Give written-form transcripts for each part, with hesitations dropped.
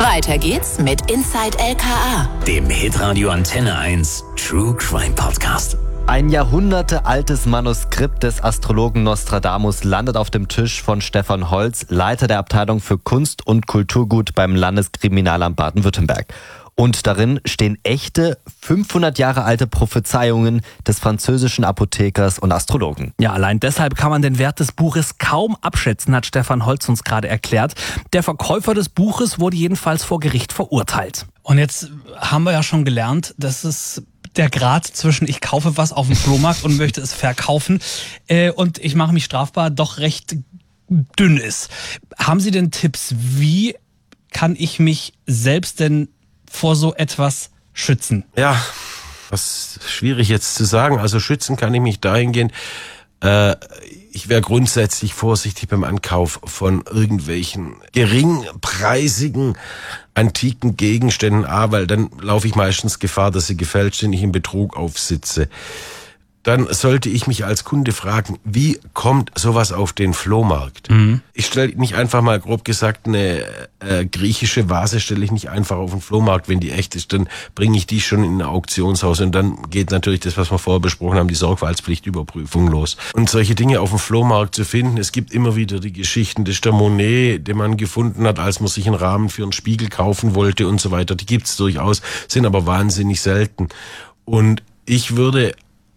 Weiter geht's mit Inside LKA, dem Hitradio Antenne 1 True Crime Podcast. Ein jahrhundertealtes Manuskript des Astrologen Nostradamus landet auf dem Tisch von Stefan Holz, Leiter der Abteilung für Kunst- und Kulturgut beim Landeskriminalamt Baden-Württemberg. Und darin stehen echte, 500 Jahre alte Prophezeiungen des französischen Apothekers und Astrologen. Ja, allein deshalb kann man den Wert des Buches kaum abschätzen, hat Stefan Holz uns gerade erklärt. Der Verkäufer des Buches wurde jedenfalls vor Gericht verurteilt. Und jetzt haben wir ja schon gelernt, dass es der Grad zwischen ich kaufe was auf dem Flohmarkt und möchte es verkaufen und ich mache mich strafbar doch recht dünn ist. Haben Sie denn Tipps, wie kann ich mich selbst denn vor so etwas schützen? Ja, das ist schwierig jetzt zu sagen. Also schützen kann ich mich dahingehend, ich wäre grundsätzlich vorsichtig beim Ankauf von irgendwelchen geringpreisigen antiken Gegenständen, weil dann laufe ich meistens Gefahr, dass sie gefälscht sind, ich in Betrug aufsitze. Dann sollte ich mich als Kunde fragen, wie kommt sowas auf den Flohmarkt? Ich stelle nicht einfach mal, grob gesagt, eine griechische Vase stelle ich nicht einfach auf den Flohmarkt. Wenn die echt ist, dann bringe ich die schon in ein Auktionshaus und dann geht natürlich das, was wir vorher besprochen haben, die Sorgfaltspflichtüberprüfung los. Und solche Dinge auf dem Flohmarkt zu finden, es gibt immer wieder die Geschichten, das ist der Monet, den man gefunden hat, als man sich einen Rahmen für einen Spiegel kaufen wollte und so weiter. Die gibt's durchaus, sind aber wahnsinnig selten. Und ich würde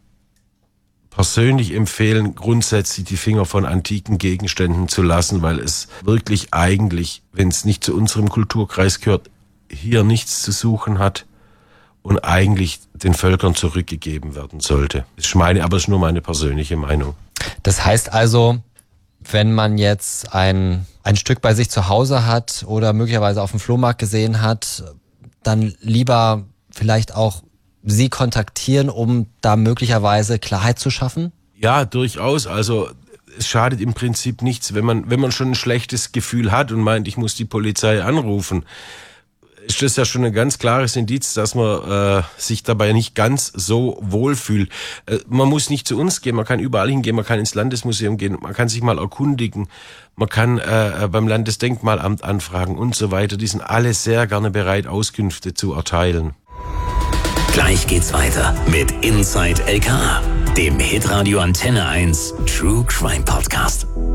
persönlich empfehlen, grundsätzlich die Finger von antiken Gegenständen zu lassen, weil es wirklich eigentlich, wenn es nicht zu unserem Kulturkreis gehört, hier nichts zu suchen hat und eigentlich den Völkern zurückgegeben werden sollte. Das ist aber es ist nur meine persönliche Meinung. Das heißt also, wenn man jetzt ein Stück bei sich zu Hause hat oder möglicherweise auf dem Flohmarkt gesehen hat, dann lieber vielleicht auch Sie kontaktieren, um da möglicherweise Klarheit zu schaffen? Ja, durchaus. Also es schadet im Prinzip nichts, wenn man schon ein schlechtes Gefühl hat und meint, ich muss die Polizei anrufen. Ist das ja schon ein ganz klares Indiz, dass man sich dabei nicht ganz so wohlfühlt. Man muss nicht zu uns gehen, man kann überall hingehen, man kann ins Landesmuseum gehen, man kann sich mal erkundigen, man kann beim Landesdenkmalamt anfragen und so weiter. Die sind alle sehr gerne bereit, Auskünfte zu erteilen. Gleich geht's weiter mit Inside LKA, dem Hitradio Antenne 1 True Crime Podcast.